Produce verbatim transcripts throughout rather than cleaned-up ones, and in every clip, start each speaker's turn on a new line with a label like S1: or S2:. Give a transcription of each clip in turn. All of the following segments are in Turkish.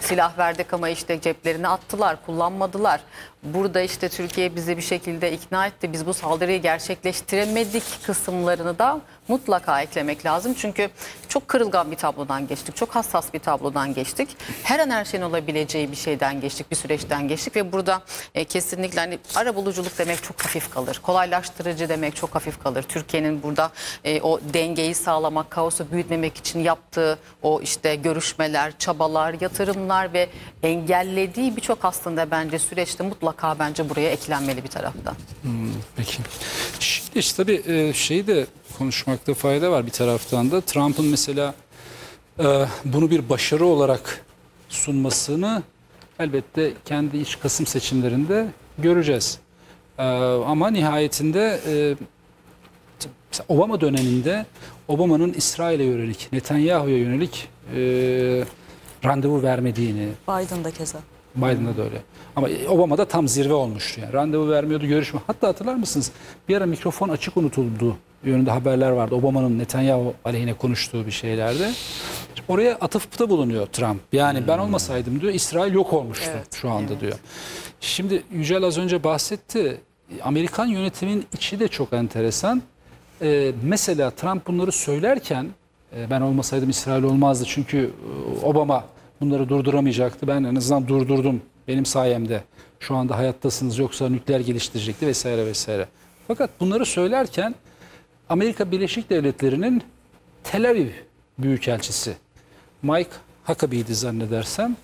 S1: silah verdik ama işte ceplerine attılar, kullanmadılar. Burada işte Türkiye bizi bir şekilde ikna etti. Biz bu saldırıyı gerçekleştiremedik kısımlarını da mutlaka eklemek lazım. Çünkü çok kırılgan bir tablodan geçtik. Çok hassas bir tablodan geçtik. Her an her şeyin olabileceği bir şeyden geçtik, bir süreçten geçtik ve burada e, kesinlikle hani arabuluculuk demek çok hafif kalır. Kolaylaştırıcı demek çok hafif kalır. Türkiye'nin burada e, o dengeyi sağlamak, kaosu büyütmemek için yaptığı o işte görüşmeler, çabalar, yatırımlar ve engellediği birçok aslında bence süreçte mutlaka bence buraya eklenmeli bir tarafta.
S2: Hmm, peki. Şimdi işte tabii e, şeyi de konuşmakta fayda var bir taraftan da. Trump'ın mesela e, bunu bir başarı olarak sunmasını elbette kendi iç Kasım seçimlerinde göreceğiz. E, ama nihayetinde e, mesela Obama döneminde Obama'nın İsrail'e yönelik, Netanyahu'ya yönelik e, randevu vermediğini,
S3: Biden'da keza.
S2: Biden'da da öyle. Ama Obama'da tam zirve olmuştu. Yani randevu vermiyordu, görüşme. Hatta hatırlar mısınız? Bir ara mikrofon açık unutuldu yönünde haberler vardı. Obama'nın Netanyahu aleyhine konuştuğu bir şeylerde. Oraya atıfta bulunuyor Trump. Yani hmm. ben olmasaydım diyor, İsrail yok olmuştu evet, şu anda evet. diyor. Şimdi Yücel az önce bahsetti. Amerikan yönetiminin içi de çok enteresan. Ee, mesela Trump bunları söylerken e, ben olmasaydım İsrail olmazdı. Çünkü e, Obama bunları durduramayacaktı. Ben en azından durdurdum. Benim sayemde şu anda hayattasınız, yoksa nükleer geliştirecekti vesaire vesaire. Fakat bunları söylerken Amerika Birleşik Devletleri'nin Tel Aviv Büyükelçisi Mike Huckabee'ydi zannedersem.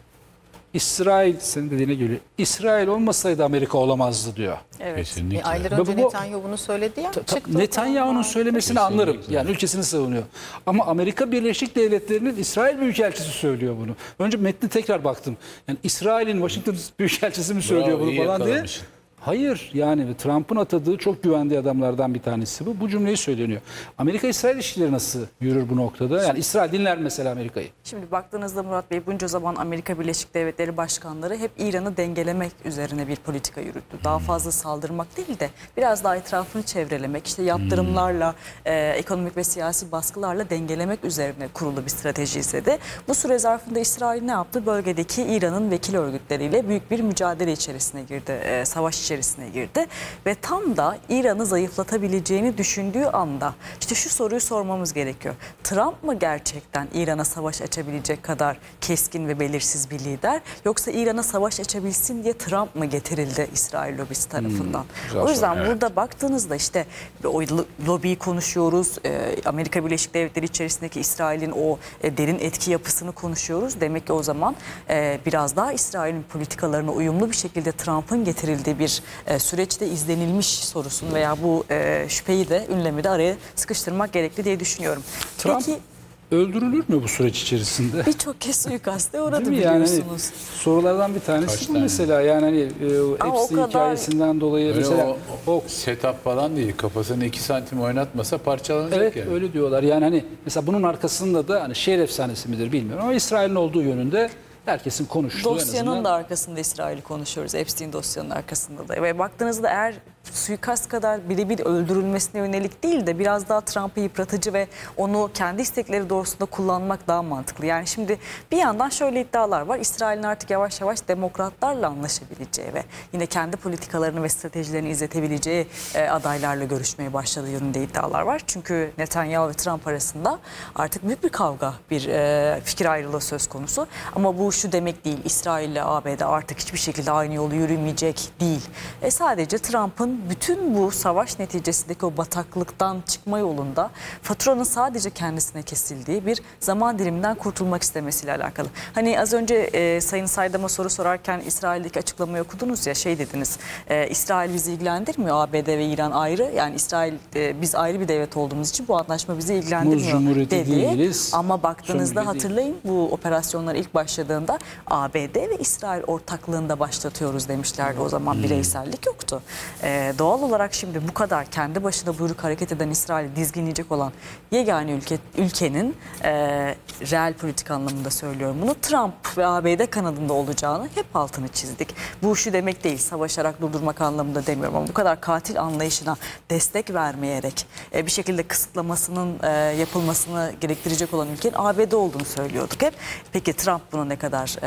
S2: İsrail, senin dediğine göre İsrail olmasaydı Amerika olamazdı diyor.
S1: Evet.
S4: Kesinlikle.
S1: E, aylar önce bu, Netanyahu bunu söyledi ya.
S2: Netanyahu'nun söylemesini
S4: Kesinlikle.
S2: anlarım. Yani ülkesini savunuyor. Ama Amerika Birleşik Devletleri'nin İsrail Büyükelçisi söylüyor bunu. Önce metni tekrar baktım. Yani İsrail'in Washington Büyükelçisi mi söylüyor
S4: Bravo,
S2: bunu
S4: iyi
S2: falan diye.
S4: yakalamışsın.
S2: Hayır, yani Trump'ın atadığı çok güvendiği adamlardan bir tanesi bu. Bu cümleyi söyleniyor. Amerika-İsrail ilişkileri nasıl yürür bu noktada? Yani İsrail dinler mesela Amerika'yı.
S3: Şimdi baktığınızda Murat Bey, bunca zaman Amerika Birleşik Devletleri başkanları hep İran'ı dengelemek üzerine bir politika yürüttü. Daha fazla saldırmak değil de biraz daha etrafını çevrelemek, işte yaptırımlarla, e, ekonomik ve siyasi baskılarla dengelemek üzerine kurulu bir strateji izledi. Bu süre zarfında İsrail ne yaptı? Bölgedeki İran'ın vekil örgütleriyle büyük bir mücadele içerisine girdi, e, savaş içerisine girdi ve tam da İran'ı zayıflatabileceğini düşündüğü anda işte şu soruyu sormamız gerekiyor. Trump mı gerçekten İran'a savaş açabilecek kadar keskin ve belirsiz bir lider, yoksa İran'a savaş açabilsin diye Trump mı getirildi İsrail lobisi tarafından? Hmm, o yüzden evet. burada baktığınızda işte o lobiyi konuşuyoruz. Amerika Birleşik Devletleri içerisindeki İsrail'in o derin etki yapısını konuşuyoruz. Demek ki o zaman biraz daha İsrail'in politikalarına uyumlu bir şekilde Trump'ın getirildiği bir E, süreçte izlenilmiş sorusun veya bu e, şüpheyi de, ünlemi de araya sıkıştırmak gerekli diye düşünüyorum.
S2: Trump
S3: Peki,
S2: öldürülür mü bu süreç içerisinde?
S3: birçok kez suikaste uğradı
S2: yani biliyorsunuz.
S3: Hani,
S2: sorulardan bir tanesi
S4: Kaç
S2: bu
S4: tane?
S2: mesela. Yani hani e,
S3: Ama
S2: Epstein
S3: o kadar...
S2: hikayesinden dolayı
S4: Öyle
S2: mesela
S4: o, o setup falan değil. Kafasını iki santim oynatmasa parçalanacak
S2: evet,
S4: yani.
S2: öyle diyorlar. Yani hani mesela bunun arkasında da hani şehir efsanesi midir bilmiyorum ama İsrail'in olduğu yönünde herkesin konuştuğu,
S3: Dosyanın
S2: en azından
S3: da arkasında İsrail'i konuşuyoruz. Epstein dosyanın arkasında da. Ve baktığınızda eğer suikast kadar birebir öldürülmesine yönelik değil de biraz daha Trump'ı yıpratıcı ve onu kendi istekleri doğrusunda kullanmak daha mantıklı. Yani şimdi bir yandan şöyle iddialar var. İsrail'in artık yavaş yavaş demokratlarla anlaşabileceği ve yine kendi politikalarını ve stratejilerini izletebileceği e, adaylarla görüşmeye başladığı yönünde iddialar var. Çünkü Netanyahu ve Trump arasında artık büyük bir kavga, bir e, fikir ayrılığı söz konusu. Ama bu şu demek değil, İsrail ile A B D artık hiçbir şekilde aynı yolu yürümeyecek değil. E sadece Trump'ın bütün bu savaş neticesindeki o bataklıktan çıkma yolunda faturanın sadece kendisine kesildiği bir zaman diliminden kurtulmak istemesiyle alakalı. Hani az önce e, Sayın Saydam'a soru sorarken İsrail'deki açıklamayı okudunuz ya, şey dediniz, e, İsrail bizi ilgilendirmiyor, A B D ve İran ayrı. Yani İsrail, e, biz ayrı bir devlet olduğumuz için bu anlaşma bizi ilgilendirmiyor dedi. Değiliz. Ama baktığınızda hatırlayın, bu operasyonlar ilk başladığında A B D ve İsrail ortaklığında başlatıyoruz demişlerdi. O zaman bireysellik yoktu. Ee, doğal olarak şimdi bu kadar kendi başına buyruk hareket eden İsrail'i dizginleyecek olan yegane ülke, ülkenin e, reel politik anlamında söylüyorum bunu, Trump ve A B D kanadında olacağını hep altını çizdik. Bu şu demek değil, savaşarak durdurmak anlamında demiyorum ama bu kadar katil anlayışına destek vermeyerek e, bir şekilde kısıtlamasının e, yapılmasını gerektirecek olan ülkenin A B D olduğunu söylüyorduk hep. Peki Trump bunu ne kadar